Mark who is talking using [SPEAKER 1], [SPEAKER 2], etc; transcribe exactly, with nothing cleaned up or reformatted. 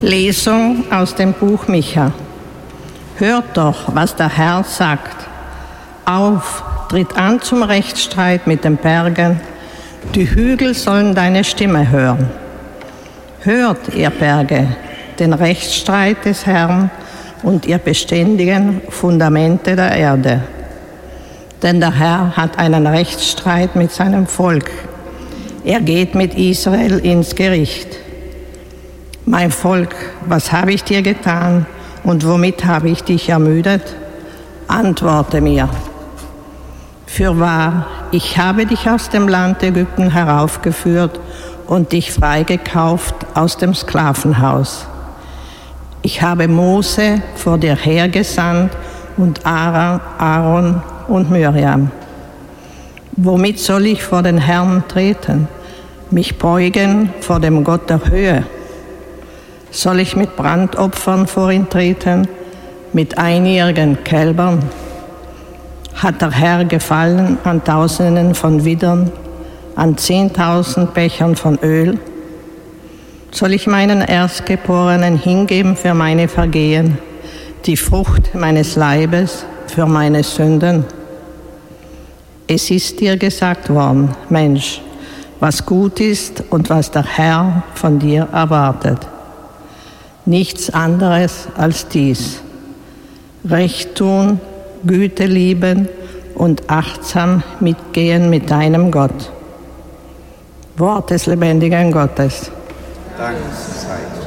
[SPEAKER 1] Lesung aus dem Buch Micha. Hört doch, was der Herr sagt. Auf, tritt an zum Rechtsstreit mit den Bergen. Die Hügel sollen deine Stimme hören. Hört, ihr Berge, den Rechtsstreit des Herrn und ihr beständigen Fundamente der Erde. Denn der Herr hat einen Rechtsstreit mit seinem Volk. Er geht mit Israel ins Gericht. Mein Volk, was habe ich dir getan und womit habe ich dich ermüdet? Antworte mir. Fürwahr, ich habe dich aus dem Land Ägypten heraufgeführt und dich freigekauft aus dem Sklavenhaus. Ich habe Mose vor dir hergesandt und Aaron und Miriam. Womit soll ich vor den Herrn treten, mich beugen vor dem Gott der Höhe? Soll ich mit Brandopfern vor ihn treten, mit einjährigen Kälbern? Hat der Herr Gefallen an Tausenden von Widdern, an zehntausend Bechern von Öl? Soll ich meinen Erstgeborenen hingeben für meine Vergehen, die Frucht meines Leibes für meine Sünden? Es ist dir gesagt worden, Mensch, was gut ist und was der Herr von dir erwartet. Nichts anderes als dies: Recht tun, Güte lieben und achtsam mitgehen mit deinem Gott. Wort des lebendigen Gottes.
[SPEAKER 2] Dank sei.